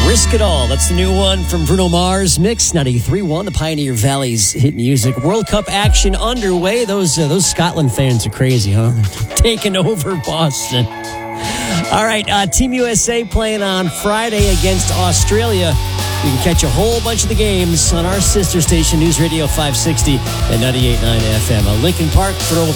Risk It All. That's the new one from Bruno Mars. Mix 93.1, the Pioneer Valley's hit music. World Cup action underway. Those Scotland fans are crazy, huh? Taking over Boston. All right, Team USA playing on Friday against Australia. You can catch a whole bunch of the games on our sister station, News Radio 560 and 98.9 FM. Lincoln Park for Old